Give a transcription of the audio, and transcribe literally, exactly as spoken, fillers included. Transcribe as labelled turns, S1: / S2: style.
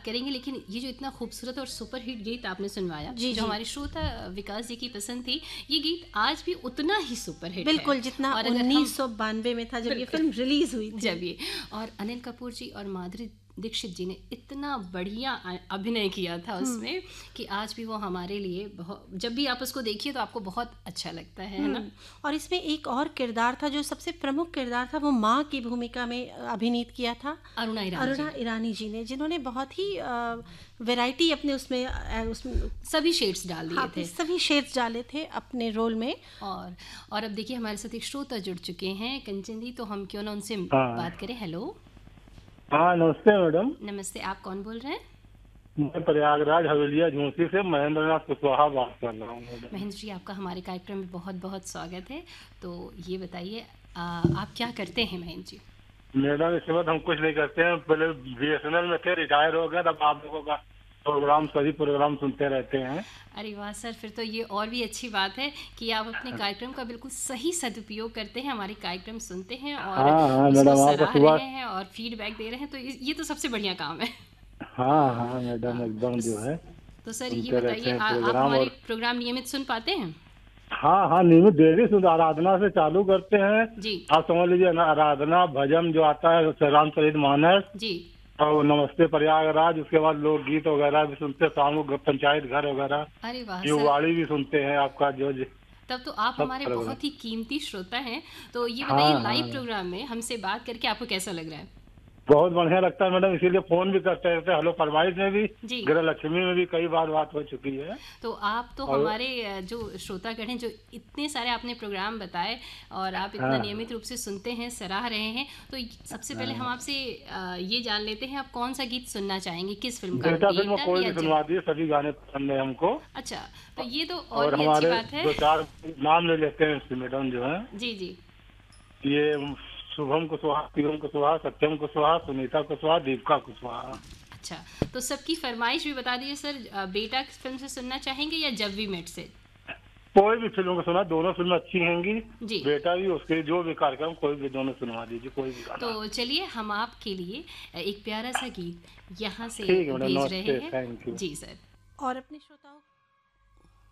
S1: करेंगे, लेकिन ये जो इतना खूबसूरत और सुपरहिट गीत आपने सुनवाया,
S2: जी,
S1: जो
S2: जी।
S1: हमारे श्रोता विकास जी की पसंद थी, ये गीत आज भी उतना ही सुपरहिट है।
S2: बिल्कुल, जितना
S1: और अगर हम
S2: उन्नीस सौ बानवे में था जब ये
S1: बिल्कुल।
S2: फ़िल्म रिलीज़ हुई थी।
S1: जब ये और अनिल कपूर जी और माधुरी दीक्षित जी ने इतना बढ़िया अ, अभिनय किया था उसमें कि आज भी वो हमारे लिए बहुत, जब भी आप उसको देखिए तो आपको बहुत अच्छा लगता है, है ना?
S2: हुँ, और इसमें एक और किरदार था जो सबसे प्रमुख किरदार था, वो माँ की भूमिका में अभिनीत किया था
S1: अरुणा ईरानी
S2: अरुणा
S1: जी।
S2: ईरानी जी ने, जिन्होंने बहुत ही अ, वैरायटी अपने उसमें अ, उसमें
S1: सभी शेड्स डाल
S2: हाँ,
S1: दिए थे।
S2: सभी शेड्स डाले थे अपने रोल में।
S1: और और अब देखिए हमारे साथ एक श्रोता जुड़ चुके हैं, कंचन जी, तो हम क्यों ना उनसे
S3: हाँ
S1: बात करें। हेलो,
S3: हाँ, नमस्ते मैडम।
S1: नमस्ते, आप कौन बोल रहे हैं?
S3: मैं प्रयागराज हवेलिया झूंसी से महेंद्र नाथ कुशवाहा बात कर रहा हूँ मैडम।
S1: महेंद्र जी, आपका हमारे कार्यक्रम में बहुत बहुत स्वागत है। तो ये बताइए, आ, आप क्या करते हैं महेंद्र जी?
S3: मैडम इस वक्त हम कुछ नहीं करते हैं, पहले बीएसएनएल में थे, रिटायर हो गए, तब आप लोगों का प्रोग्राम सभी प्रोग्राम सुनते रहते हैं।
S1: अरे वाह सर, फिर तो ये और भी अच्छी बात है कि आप अपने कार्यक्रम का बिल्कुल सही सदुपयोग करते हैं, हमारे कार्यक्रम सुनते हैं और
S3: हाँ हाँ
S1: उसको
S3: मैडम, आपका
S1: सराह
S3: सुबह।
S1: रहे हैं और फीडबैक दे रहे हैं, तो ये ये तो सबसे बढ़िया काम है।
S3: हाँ हाँ मैडम,
S1: हाँ,
S3: एकदम
S1: तो,
S3: जो है
S1: तो सर ये
S3: सुनते रहते
S1: बताइए,
S3: हैं
S1: आ- आप
S3: प्रोग्राम।
S1: हमारे
S3: और
S1: प्रोग्राम नियमित सुन पाते हैं?
S3: हाँ हाँ, नियमित डेली सुन, आराधना से चालू करते हैं।
S1: जी
S3: आप समझ लीजिए ना, आराधना भजन जो आता है रामचरित मानस
S1: जी।
S3: और नमस्ते प्रयागराज, उसके बाद लोकगीत वगैरह भी सुनते हैं, शाम को पंचायत घर वगैरह,
S1: अरे वाह सर,
S3: युवाड़ी भी सुनते हैं आपका जो जो-
S1: तब तो आप
S3: सब
S1: हमारे
S3: प्रोग्राम।
S1: बहुत ही कीमती श्रोता हैं। तो ये बताइए,
S3: हाँ
S1: लाइव
S3: हाँ,
S1: प्रोग्राम में हमसे बात करके आपको कैसा लग रहा है?
S3: बहुत बढ़िया लगता है मैडम, इसीलिए फोन भी करते रहते हैं। हेलो फरमाइश में भी,
S1: जी।
S3: गृह लक्ष्मी में भी कई बार बात हो चुकी है।
S1: तो आप तो
S3: और
S1: हमारे अ, जो श्रोतागण हैं, जो इतने सारे आपने प्रोग्राम बताए और आप इतना
S3: हाँ
S1: नियमित रूप से सुनते हैं, सराह रहे हैं, तो य- सबसे पहले हम
S3: हाँ,
S1: आपसे अ, ये जान लेते हैं, आप कौन सा गीत सुनना चाहेंगे, किस फिल्म का,
S3: बेटा फिल्म
S1: बेटा
S3: कोई
S1: या
S3: भी
S1: जब?
S3: सुनवा दिए, सभी गाने पसंद है हमको।
S1: अच्छा, तो ये तो और
S3: और
S1: भी अच्छी
S3: हमारे
S1: बात है।
S3: दो चार नाम ले लेते हैं इसके मैडम जो है,
S1: जी जी।
S3: ये शुभम कुशवाहा, शिवम कुशवाहा, सत्यम कुशवाहा, सुनीता कुशवाहा, दीपिका कुशवाहा।
S1: अच्छा, तो सबकी फरमाइश भी बता दीजिए सर, अ, बेटा फिल्म से सुनना चाहेंगे या जब वी मेट से?
S3: कोई भी फिल्म को सुना, दोनों फिल्म अच्छी हैंगी।
S1: जी।
S3: बेटा भी, उसके जो भी कार्यक्रम, कोई भी दोनों सुनवा दीजिए, कोई भी गाना।
S1: तो चलिए हम आपके लिए एक प्यारा सा गीत यहाँ से
S3: ठीक है मैडम,
S1: भेज रहे
S3: नमस्ते,
S1: हैं।
S3: Thank you.
S1: Ji sir.
S2: और अपने श्रोताओं